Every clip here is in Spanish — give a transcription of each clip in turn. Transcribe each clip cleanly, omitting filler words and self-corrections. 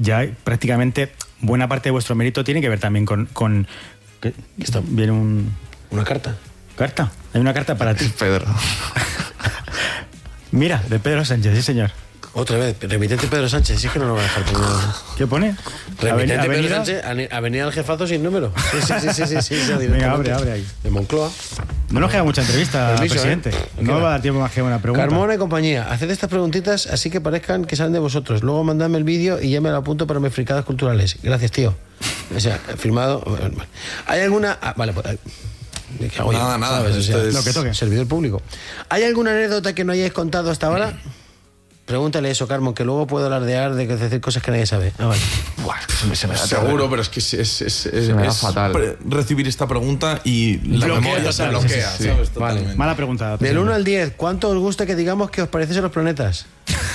ya prácticamente buena parte de vuestro mérito tiene que ver también con ¿qué? Viene una carta. ¿Carta? Hay una carta para ti. Pedro. Mira, de Pedro Sánchez, sí señor. Otra vez, remitente Pedro Sánchez, sí que no lo va a dejar por nada. ¿Qué pone? Remitente Pedro Sánchez, Avenida del Jefazo sin número. Sí. Venga, abre ahí. De Moncloa. No nos queda mucha entrevista, presidente. No va a dar tiempo más que una pregunta. Carmona y compañía, haced estas preguntitas así que parezcan que salen de vosotros. Luego mandadme el vídeo y ya me lo apunto para mis fricadas culturales. Gracias, tío. O sea, firmado. ¿Hay alguna...? Vale, pues... Nada, ¿sabes? O sea, lo que toque. Servidor público. ¿Hay alguna anécdota que no hayáis contado hasta ahora? Pregúntale eso, Carmon, que luego puedo alardear de decir cosas que nadie sabe. Vale. Se me da seguro, pero es que es fatal recibir esta pregunta y la memoria se bloquea, ¿sabes? Vale. Mala pregunta. Del 1 al 10, ¿cuánto os gusta que digamos que os parecen a los planetas?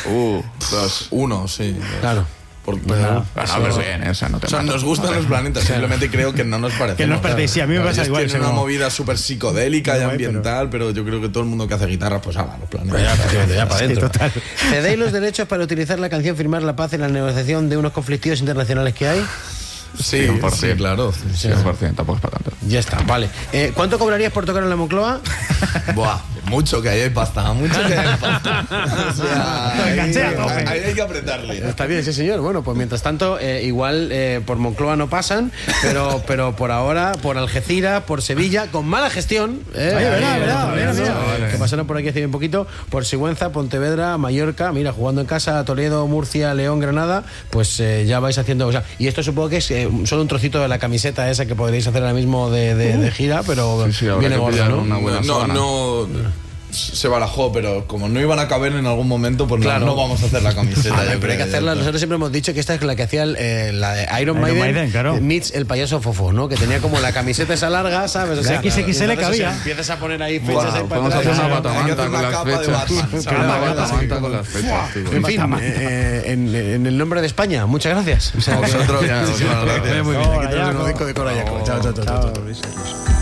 1, sí. Claro. Pero bien, nos gustan los planetas, simplemente creo que no nos parecen. Que no os parecéis, sí, a mí me pasa igual. Tiene una movida súper psicodélica y ambiental, pero yo creo que todo el mundo que hace guitarra, pues los planetas. Ya para adentro. ¿Cedéis los derechos para utilizar la canción Firmar la Paz en la negociación de unos conflictos internacionales que hay? Sí, 100%, claro. 100%, tampoco es para tanto. Ya está, vale. ¿Cuánto cobrarías por tocar en la Moncloa? Buah, mucho que hay pasta, mucho que hay pasta. O sea, ahí hay que apretarle. Está bien, sí señor. Bueno, pues mientras tanto, igual por Moncloa no pasan, pero por ahora, por Algeciras, por Sevilla, con mala gestión. Que pasaron por aquí hace un poquito, por Sigüenza, Pontevedra, Mallorca, mira, jugando en casa, Toledo, Murcia, León, Granada, pues ya vais haciendo. O sea, y esto supongo que es solo un trocito de la camiseta esa que podréis hacer ahora mismo de gira, pero viene gorda, ¿no? Una buena no se barajó, pero como no iban a caber en algún momento, pues claro, no vamos a hacer la camiseta. Pero hay que hacerla. Nosotros siempre hemos dicho que esta es la que hacía la de Iron Maiden, claro. meets el payaso Fofo, ¿no? Que tenía como la camiseta esa larga, ¿sabes? O sea, XXL cabía. Empiezas a poner ahí fechas ahí para podemos hacer una batamanta con las fechas. Una batamanta con las fechas, tío. En fin, en el nombre de España, muchas gracias. Vosotros, muy bien. Aquí tenemos un disco de Cora Yaco. Chao.